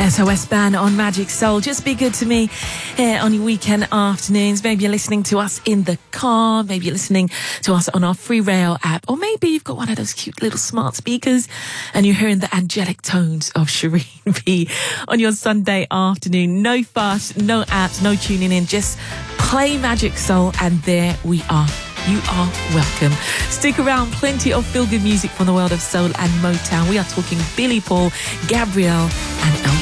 SOS Band on Magic Soul. Just be good to me here on your weekend afternoons. Maybe you're listening to us in the car. Maybe you're listening to us on our Free Rail app. Or maybe you've got one of those cute little smart speakers and you're hearing the angelic tones of Shireen B on your Sunday afternoon. No fuss, no apps, no tuning in. Just play Magic Soul and there we are. You are welcome. Stick around. Plenty of feel-good music from the world of soul and Motown. We are talking Billy Paul, Gabrielle and Elvis.